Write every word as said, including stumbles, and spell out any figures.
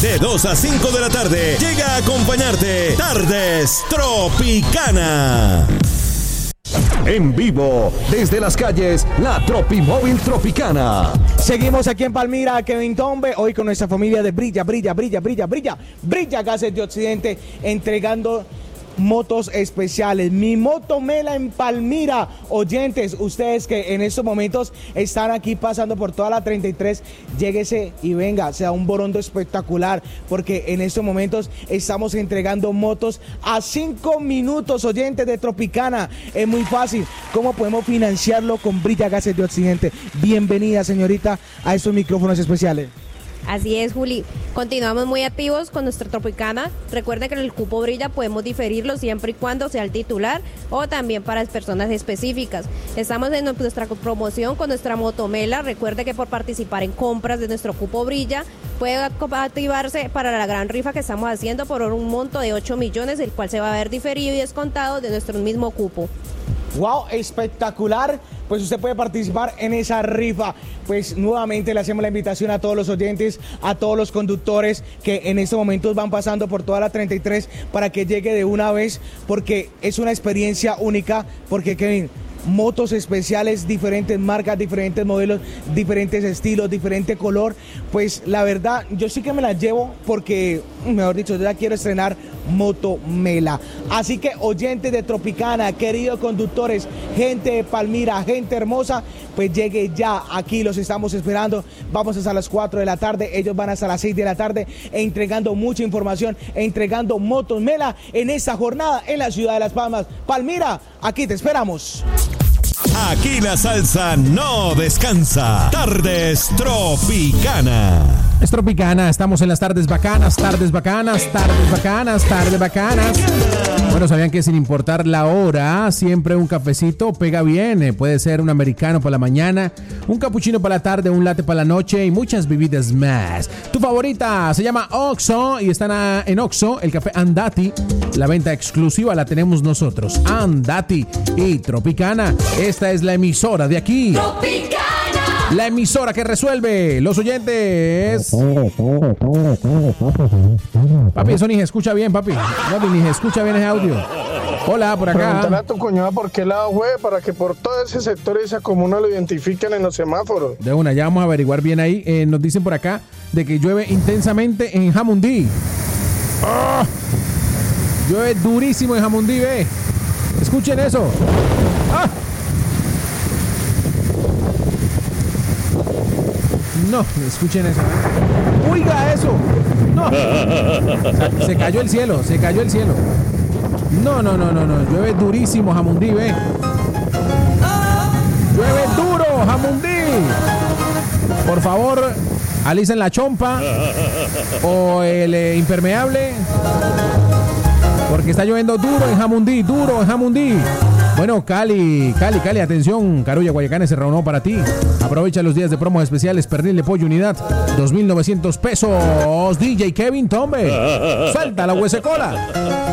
De dos a cinco de la tarde, llega a acompañarte Tardes Tropicana. En vivo, desde las calles, la Tropimóvil Tropicana. Seguimos aquí en Palmira, Kevin Tombe, hoy con nuestra familia de Brilla, Brilla, Brilla, Brilla, Brilla, Brilla Gases de Occidente, entregando motos especiales. Mi moto Mela en Palmira. Oyentes, ustedes que en estos momentos están aquí pasando por toda la treinta y tres, lléguese y venga, sea un borondo espectacular, porque en estos momentos estamos entregando motos a cinco minutos, oyentes de Tropicana. Es muy fácil. ¿Cómo podemos financiarlo? Con Brilla Gases de Occidente. Bienvenida, señorita, a estos micrófonos especiales. Así es, Juli. Continuamos muy activos con nuestra Tropicana. Recuerde que en el cupo Brilla podemos diferirlo siempre y cuando sea el titular o también para personas específicas. Estamos en nuestra promoción con nuestra Motomela. Recuerde que por participar en compras de nuestro cupo Brilla puede activarse para la gran rifa que estamos haciendo por un monto de ocho millones, el cual se va a ver diferido y descontado de nuestro mismo cupo. ¡Wow! Espectacular. Pues usted puede participar en esa rifa. Pues nuevamente le hacemos la invitación a todos los oyentes, a todos los conductores que en estos momentos van pasando por toda la treinta y tres para que llegue de una vez, porque es una experiencia única, porque Kevin, motos especiales, diferentes marcas, diferentes modelos, diferentes estilos, diferente color. Pues la verdad, yo sí que me las llevo porque, mejor dicho, yo ya quiero estrenar Moto Mela. Así que, oyentes de Tropicana, queridos conductores, gente de Palmira, gente hermosa, pues llegue ya aquí, los estamos esperando. Vamos hasta las cuatro de la tarde, ellos van hasta las seis de la tarde, entregando mucha información, entregando Motos Mela en esta jornada en la ciudad de Las Palmas. Palmira, aquí te esperamos. Aquí la salsa no descansa. Tardes Tropicana. Es Tropicana, estamos en las tardes bacanas, tardes bacanas, tardes bacanas, tardes bacanas. Bueno, sabían que sin importar la hora, siempre un cafecito pega bien. Puede ser un americano para la mañana, un capuchino para la tarde, un latte para la noche y muchas bebidas más. Tu favorita se llama Oxxo y están en Oxxo, el café Andati. La venta exclusiva la tenemos nosotros, Andati y Tropicana. Esta es la emisora de aquí. Tropicana. La emisora que resuelve. Los oyentes. Papi, eso ni se escucha bien, papi. Papi, ni se escucha bien ese audio. Hola, por acá. Pregúntale a tu cuñada por qué lado fue, para que por todo ese sector y esa comuna lo identifiquen en los semáforos. De una, ya vamos a averiguar bien ahí. Eh, nos dicen por acá de que llueve intensamente en Jamundí. ¡Oh! Llueve durísimo en Jamundí, ve. Escuchen eso. ¡Ah! No, escuchen eso. Oiga eso. No. Se, se cayó el cielo, se cayó el cielo. No, no, no, no, no. Llueve durísimo, Jamundí, ve. Llueve duro, Jamundí. Por favor, alisen la chompa o el eh, impermeable, porque está lloviendo duro en Jamundí, duro en Jamundí. Bueno, Cali, Cali, Cali, atención, Carulla, Guayacán, se reunió para ti. Aprovecha los días de promos especiales, pernil de pollo unidad, dos mil novecientos pesos. D J Kevin Tombe, suelta la huesecola.